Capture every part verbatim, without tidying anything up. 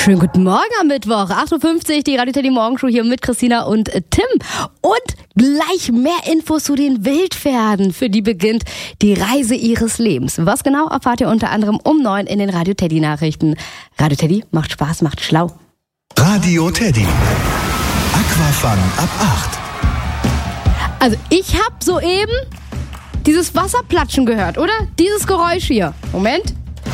Schönen guten Morgen am Mittwoch, acht Uhr fünfzig, die Radio Teddy Morgenshow hier mit Christina und Tim. Und gleich mehr Infos zu den Wildpferden. Für die beginnt die Reise ihres Lebens. Was genau erfahrt ihr unter anderem um neun in den Radio Teddy Nachrichten. Radio Teddy macht Spaß, macht schlau. Radio Teddy. Aquafun ab acht. Also ich habe soeben dieses Wasserplatschen gehört, oder? Dieses Geräusch hier. Moment.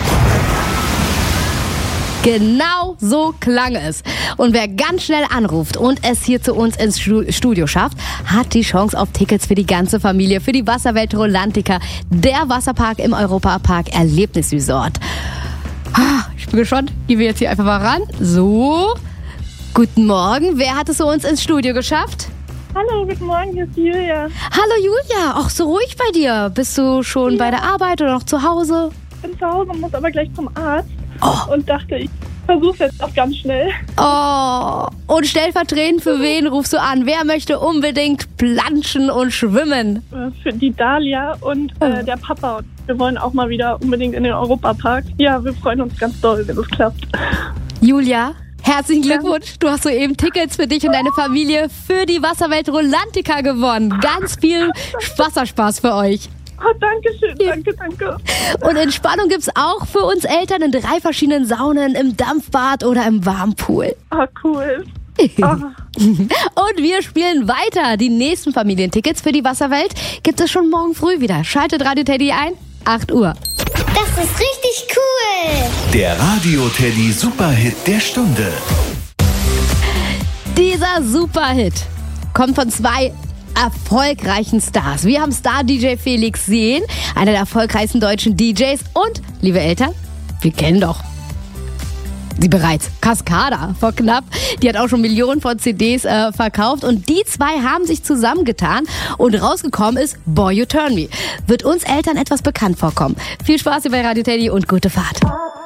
Genau so klang es. Und wer ganz schnell anruft und es hier zu uns ins Studio schafft, hat die Chance auf Tickets für die ganze Familie, für die Wasserwelt Rolantica, der Wasserpark im Europapark Erlebnisresort. Ich bin gespannt. Gehen wir jetzt hier einfach mal ran. So. Guten Morgen. Wer hat es zu uns ins Studio geschafft? Hallo, guten Morgen, hier ist Julia. Hallo Julia. Ach, so ruhig bei dir. Bist du schon ja. bei der Arbeit oder noch zu Hause? Ich bin zu Hause, muss aber gleich zum Arzt. Oh. Und dachte, ich versuche jetzt auch ganz schnell. Oh, und stellvertretend für wen rufst du an? Wer möchte unbedingt planschen und schwimmen? Für die Dalia und äh, oh. der Papa. Und wir wollen auch mal wieder unbedingt in den Europapark. Ja, wir freuen uns ganz doll, wenn es klappt. Julia, herzlichen Glückwunsch. Du hast soeben Tickets für dich und deine Familie für die Wasserwelt Rolantica gewonnen. Ganz viel Wasserspaß für euch. Oh, danke schön, danke, danke. Und Entspannung gibt's auch für uns Eltern in drei verschiedenen Saunen, im Dampfbad oder im Warmpool. Oh, cool. Oh. Und wir spielen weiter. Die nächsten Familientickets für die Wasserwelt gibt es schon morgen früh wieder. Schaltet Radio Teddy ein, acht Uhr. Das ist richtig cool. Der Radio Teddy Superhit der Stunde. Dieser Superhit kommt von zwei erfolgreichen Stars. Wir haben Star-D J Felix Sehn, einer der erfolgreichsten deutschen D Js. Und, liebe Eltern, wir kennen doch sie bereits. Cascada vor knapp. Die hat auch schon Millionen von C Ds äh, verkauft. Und die zwei haben sich zusammengetan. Und rausgekommen ist Boy You Turn Me. Wird uns Eltern etwas bekannt vorkommen. Viel Spaß hier bei Radio Teddy und gute Fahrt.